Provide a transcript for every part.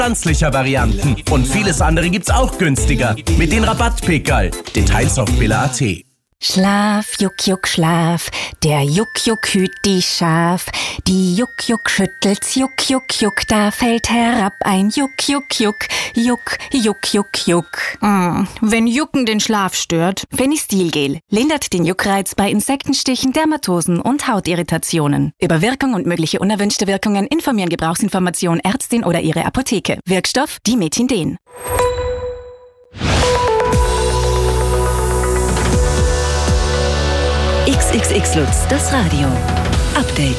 tanzlicher Varianten. Und vieles andere gibt's auch günstiger. Mit den Rabattpickerl. Details auf billa.at. Schlaf, Juck, Juck, Schlaf, der Juck, Juck hüt die Schaf. Die Juck, Juck schüttelt's, Juck, Juck, Juck, da fällt herab ein Juck, Juck, Juck, Juck, Juck, Juck, Juck. Wenn Jucken den Schlaf stört. Fenistilgel lindert den Juckreiz bei Insektenstichen, Dermatosen und Hautirritationen. Über Wirkung und mögliche unerwünschte Wirkungen informieren Gebrauchsinformation Ärztin oder ihre Apotheke. Wirkstoff Dimethinden. XXX Lutz, das Radio. Update.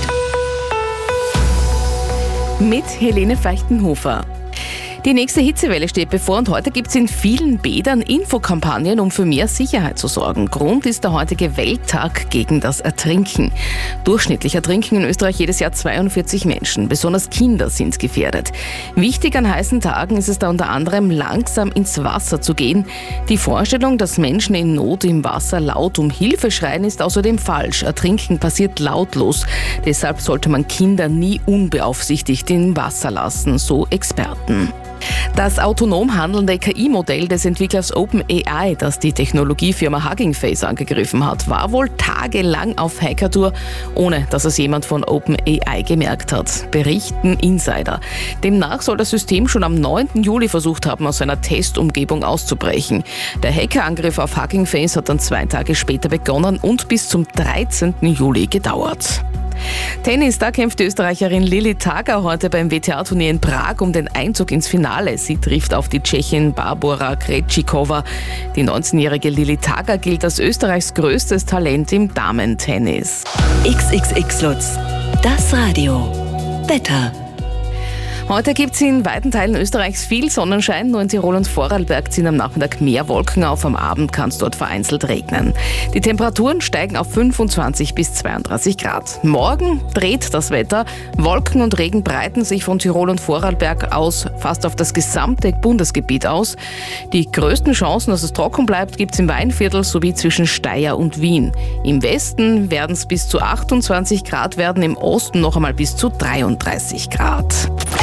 Mit Helene Feichtenhofer. Die nächste Hitzewelle steht bevor und heute gibt es in vielen Bädern Infokampagnen, um für mehr Sicherheit zu sorgen. Grund ist der heutige Welttag gegen das Ertrinken. Durchschnittlich ertrinken in Österreich jedes Jahr 42 Menschen. Besonders Kinder sind gefährdet. Wichtig an heißen Tagen ist es da unter anderem, langsam ins Wasser zu gehen. Die Vorstellung, dass Menschen in Not im Wasser laut um Hilfe schreien, ist außerdem falsch. Ertrinken passiert lautlos. Deshalb sollte man Kinder nie unbeaufsichtigt im Wasser lassen, so Experten. Das autonom handelnde KI-Modell des Entwicklers OpenAI, das die Technologiefirma Hugging Face angegriffen hat, war wohl tagelang auf Hackertour, ohne dass es jemand von OpenAI gemerkt hat, berichten Insider. Demnach soll das System schon am 9. Juli versucht haben, aus seiner Testumgebung auszubrechen. Der Hackerangriff auf Hugging Face hat dann 2 Tage später begonnen und bis zum 13. Juli gedauert. Tennis, da kämpft die Österreicherin Lili Tager heute beim WTA-Turnier in Prag um den Einzug ins Finale. Sie trifft auf die Tschechin Barbora Krejcikova. Die 19-jährige Lili Tager gilt als Österreichs größtes Talent im Damentennis. XXX Lutz, das Radio. Wetter. Heute gibt es in weiten Teilen Österreichs viel Sonnenschein, nur in Tirol und Vorarlberg ziehen am Nachmittag mehr Wolken auf, am Abend kann es dort vereinzelt regnen. Die Temperaturen steigen auf 25 bis 32 Grad. Morgen dreht das Wetter, Wolken und Regen breiten sich von Tirol und Vorarlberg aus fast auf das gesamte Bundesgebiet aus. Die größten Chancen, dass es trocken bleibt, gibt es im Weinviertel sowie zwischen Steyr und Wien. Im Westen werden es bis zu 28 Grad werden, im Osten noch einmal bis zu 33 Grad.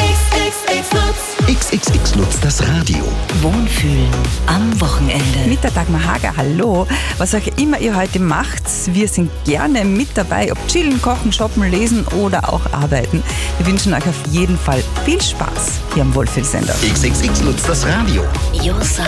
XXX Lutz, das Radio. Wohnfühlen am Wochenende. Mit der Dagmar Hager, hallo. Was auch immer ihr heute macht, wir sind gerne mit dabei, ob chillen, kochen, shoppen, lesen oder auch arbeiten. Wir wünschen euch auf jeden Fall viel Spaß hier am Wohlfühlsender. XXX Lutz, das Radio. Your Sound.